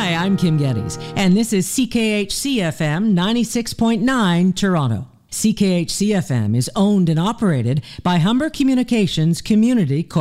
Hi, I'm Kim Geddes, and this is CKHC-FM 96.9 Toronto. CKHC-FM is owned and operated by Humber Communications Community